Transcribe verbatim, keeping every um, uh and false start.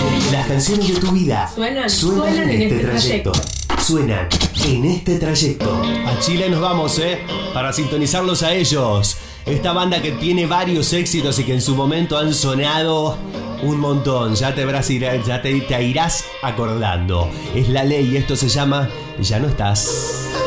Las canciones de tu vida Suenan, suenan, suenan en, en este este trayecto. Suenan en este trayecto. A Chile nos vamos, ¿eh? Para sintonizarlos a ellos. Esta banda que tiene varios éxitos y que en su momento han sonado un montón. Ya te, habrás ir- ya te, te irás acordando. Es La Ley y esto se llama Ya no estás.